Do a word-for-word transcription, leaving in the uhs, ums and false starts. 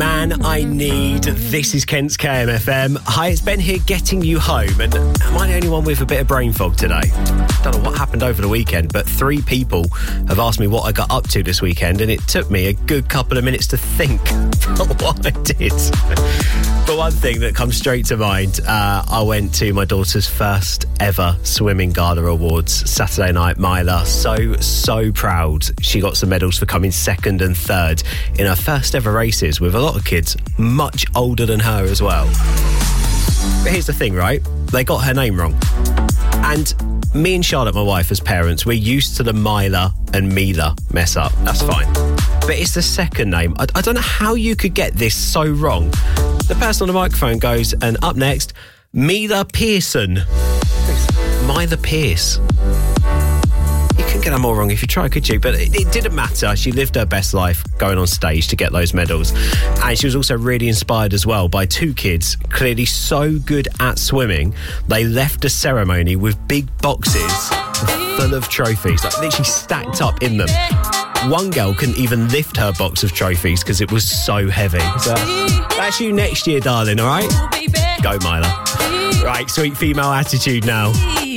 Man I Need. This is Kent's K M F M. Hi, it's Ben here getting you home. And am I the only one with a bit of brain fog today? Don't know what happened over the weekend, but three people have asked me what I got up to this weekend, and it took me a good couple of minutes to think about what I did. But one thing that comes straight to mind, uh, I went to my daughter's first ever swimming gala awards Saturday night. Myla, so, so proud. She got some medals for coming second and third in her first ever races with a lot of kids much older than her as well. But here's the thing, right? They got her name wrong. And me and Charlotte, my wife, as parents, we're used to the Myla and Mila mess up. That's fine. But it's the second name. I, I don't know how you could get this so wrong. The person on the microphone goes, and up next, Mila Pearson. Myla Pierce. You couldn't get that more wrong if you try, could you? But it, it didn't matter. She lived her best life going on stage to get those medals. And she was also really inspired as well by two kids, clearly so good at swimming, they left the ceremony with big boxes full of trophies, like literally stacked up in them. One girl couldn't even lift her box of trophies because it was so heavy. So that's you next year, darling, all right? Go, Myla. Right, sweet female attitude now.